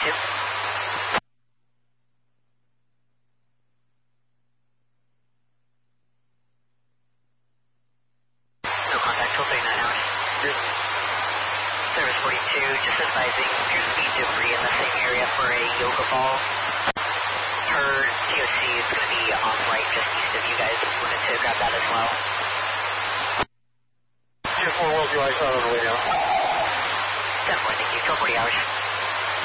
2. No contact till 39 hours. Service 42, just advising, appears to be debris in the same area for a yoga ball. Her TOC is going to be on right just east of you guys. Wanted to grab that as well. 2-4 Wolf, you guys are on the way now. 10-4, thank you. Till 40 hours.